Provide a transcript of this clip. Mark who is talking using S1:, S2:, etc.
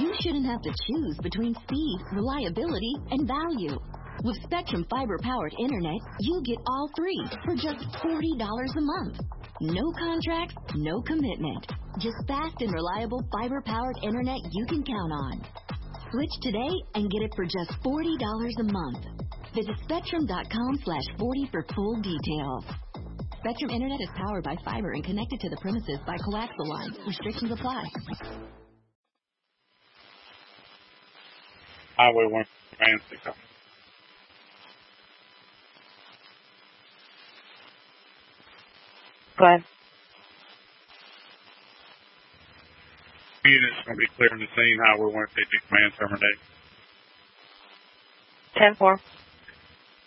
S1: you shouldn't have to choose between speed, reliability, and value. With Spectrum fiber-powered internet, you get all three for just $40 a month. No contracts, no commitment. Just fast and reliable fiber-powered internet you can count on. Switch today and get it for just $40 a month. Visit Spectrum.com/40 for full details. Spectrum Internet is powered by fiber and connected to the premises by coaxial lines. Restrictions apply.
S2: Highway 1 Command Center.
S3: Go ahead.
S2: Units going to be clearing the scene. Highway 150 Command terminate.
S3: 10-4.